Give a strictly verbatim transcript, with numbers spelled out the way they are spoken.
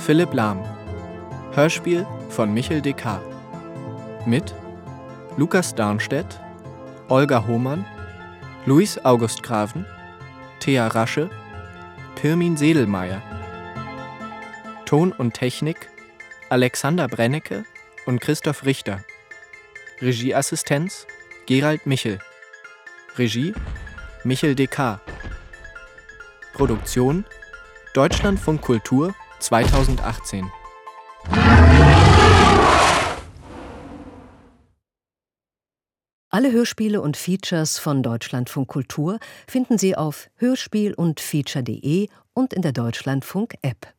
Philipp Lahm. Hörspiel von Michel Descartes. Mit Lukas Darnstedt, Olga Hohmann, Luis August Graven, Thea Rasche, Pirmin Sedelmeier. Ton und Technik Alexander Brennecke und Christoph Richter. Regieassistenz Gerald Michel. Regie Michel Descartes. Produktion Deutschlandfunk Kultur zweitausendachtzehn. Alle Hörspiele und Features von Deutschlandfunk Kultur finden Sie auf hörspiel und feature punkt de und in der Deutschlandfunk-App.